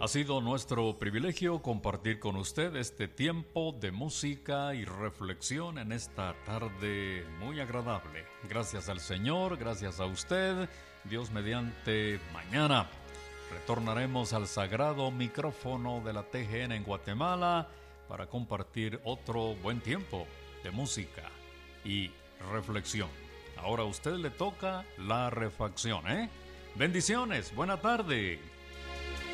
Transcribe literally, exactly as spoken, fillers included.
Ha sido nuestro privilegio compartir con usted este tiempo de música y reflexión en esta tarde muy agradable. Gracias al Señor, gracias a usted. Dios mediante, mañana retornaremos al sagrado micrófono de la T G N en Guatemala para compartir otro buen tiempo de música y reflexión. Ahora a usted le toca la refacción, ¿eh? Bendiciones, buena tarde.